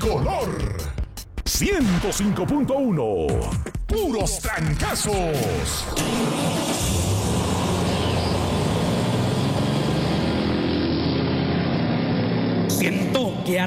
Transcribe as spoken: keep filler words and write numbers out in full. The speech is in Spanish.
color. ciento cinco punto uno. Puros trancazos. Siento que